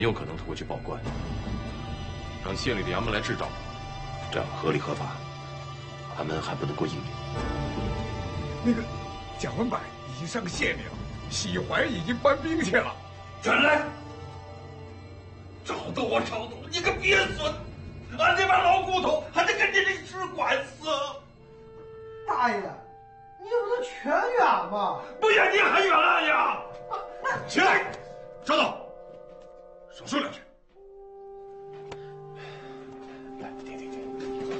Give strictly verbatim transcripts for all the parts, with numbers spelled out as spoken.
有可能通过去报官，让县里的衙门来制造，这样合理合法，俺们还不能过硬领。 那个蒋文柏已经上县里了，喜怀已经搬兵去了。 转来！找到我，找到你个鳖孙！俺这把老骨头还得跟你理治官司。 大爷，你不能全冤吗？ 不冤你还冤俺呀！ 起来，赵导，少说两句。 来，停停停！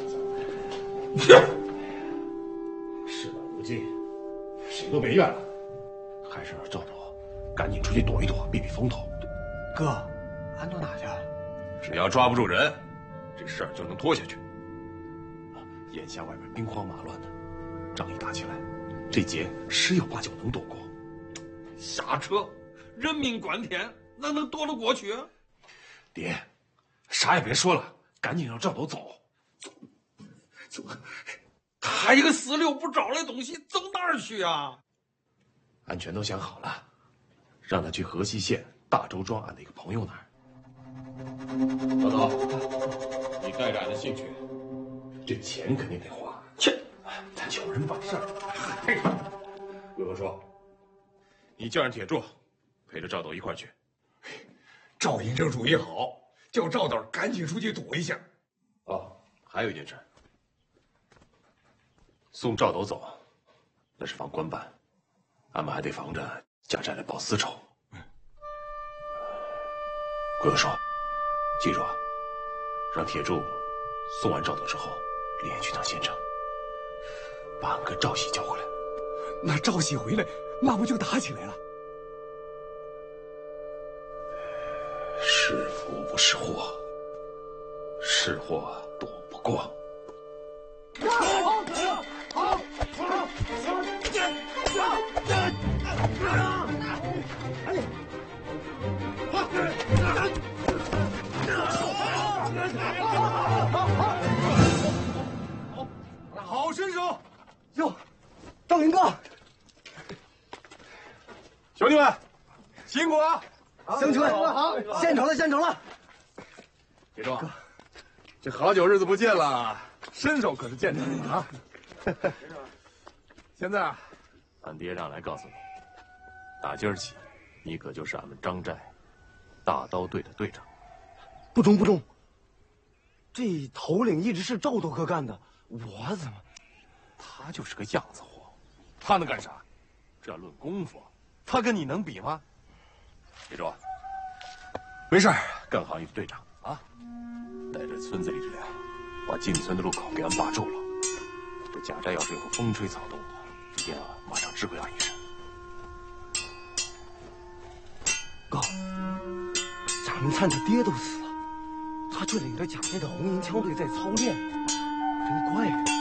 事到如今，谁都没怨了，还是让赵董赶紧出去躲一躲，避避风头。 哥，俺躲哪去？ 只要抓不住人，这事儿就能拖下去。眼下外面兵荒马乱的，仗一打起来，这劫十有八九能躲过。 瞎扯！人命关天，哪能躲得过去？ 爹，啥也别说了，赶紧让赵斗走。 走！他一个四六不招的东西，走哪儿去啊？ 俺全都想好了，让他去河西县大周庄俺的一个朋友那儿。赵斗，你带着俺的信去，这钱肯定得花。 切， 咱求人办事儿。嘿，贵哥说，你叫上铁柱，陪着赵斗一块儿去。 赵营这主意好，叫赵导赶紧出去躲一下。 哦，还有一件事，送赵斗走，那是防官办，俺们还得防着家寨来报私仇。贵哥说，记住啊，让铁柱送完赵斗之后，连去趟县城，把俺哥赵喜叫回来。 那赵喜回来，那不就打起来了？ 是福不是祸，是祸躲不过。 好，好，好，好， 好身手！ 哟，赵云哥， 兄弟们，辛苦了！ 乡亲们好，献丑了，献丑了！ 铁柱，这好久日子不见了，身手可是见着你啊！现在啊， 俺爹让来告诉你，打今儿起，你可就是俺们张寨大刀队的队长。 不中不中，这头领一直是赵斗哥干的，我怎么？ 他就是个样子货，他能干啥？这要论功夫，他跟你能比吗？铁柱，没事儿，干好你的队长啊！带着村子里的人，把进村的路口给俺把住了。这贾寨要是有个风吹草动的，一定要马上知会俺一声。 哥，贾明灿他爹都死了，他却领着贾寨的红缨枪队在操练，真怪了。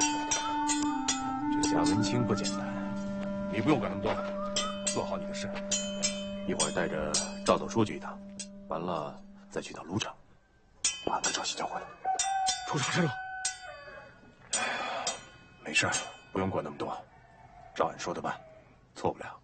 这贾文清不简单，你不用管那么多，做好你的事。一会儿带着赵总出去一趟，完了再去趟卢城，把俺哥赵喜叫回来。 出啥事了？ 没事，不用管那么多，照俺说的办，错不了。